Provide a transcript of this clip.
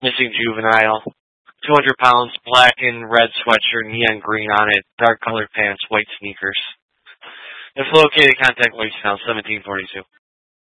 Missing juvenile. 200 pounds, black and red sweatshirt, neon green on it, dark colored pants, white sneakers. If located, contact voicemail 1742.